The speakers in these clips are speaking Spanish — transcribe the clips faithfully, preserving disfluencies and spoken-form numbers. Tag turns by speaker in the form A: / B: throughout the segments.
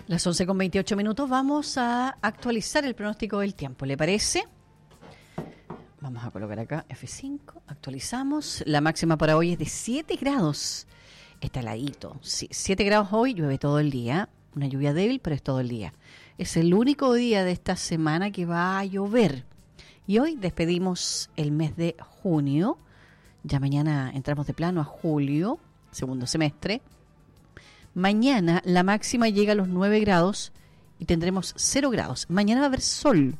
A: Las once con veintiocho minutos, vamos a actualizar el pronóstico del tiempo, ¿le parece? Vamos a colocar acá F cinco, actualizamos. La máxima para hoy es de siete grados. Está heladito, sí, siete grados hoy, llueve todo el día. Una lluvia débil, pero es todo el día. Es el único día de esta semana que va a llover. Y hoy despedimos el mes de junio. Ya mañana entramos de plano a julio, segundo semestre. Mañana la máxima llega a los nueve grados y tendremos cero grados. Mañana va a haber sol.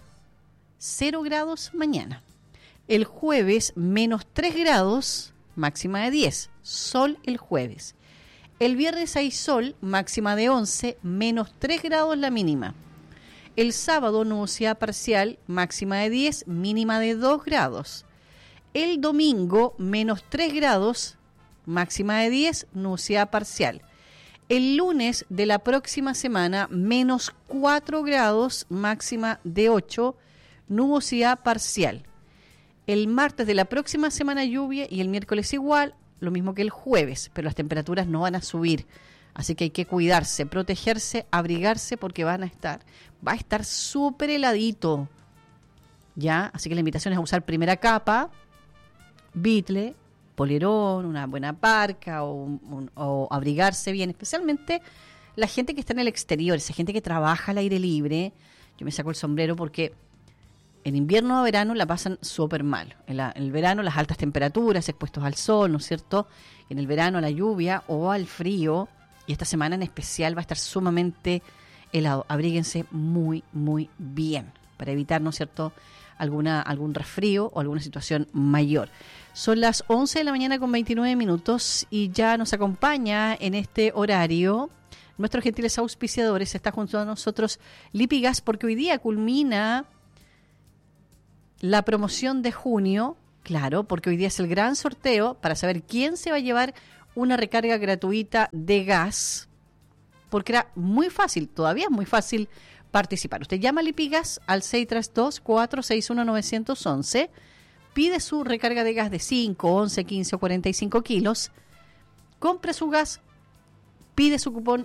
A: cero grados mañana. El jueves menos tres grados, máxima de diez. Sol el jueves. El viernes hay sol, máxima de once, menos tres grados la mínima. El sábado nubosidad parcial, máxima de diez, mínima de dos grados. El domingo menos tres grados, máxima de diez, nubosidad parcial. El lunes de la próxima semana, menos cuatro grados, máxima de ocho, nubosidad parcial. El martes de la próxima semana lluvia y el miércoles igual, lo mismo que el jueves, pero las temperaturas no van a subir. Así que hay que cuidarse, protegerse, abrigarse porque van a estar, va a estar súper heladito. ¿Ya? Así que la invitación es a usar primera capa, bitle, polerón, una buena parca o, un, o abrigarse bien, especialmente la gente que está en el exterior, esa gente que trabaja al aire libre. Yo me saco el sombrero porque en invierno o verano la pasan súper mal. En, la, en el verano las altas temperaturas, expuestos al sol, ¿no es cierto? En el verano a la lluvia o al frío, y esta semana en especial va a estar sumamente helado. Abríguense muy, muy bien para evitar, ¿no es cierto?, alguna algún resfrío o alguna situación mayor. Son las once de la mañana con veintinueve minutos y ya nos acompaña en este horario nuestros gentiles auspiciadores. Está junto a nosotros Lipigas porque hoy día culmina la promoción de junio, claro, porque hoy día es el gran sorteo para saber quién se va a llevar una recarga gratuita de gas, porque era muy fácil, todavía es muy fácil participar. Usted llama a Lipigas al seis tres dos, cuatro seis uno, nueve uno uno, pide su recarga de gas de cinco, once, quince o cuarenta y cinco kilos, compra su gas, pide su cupón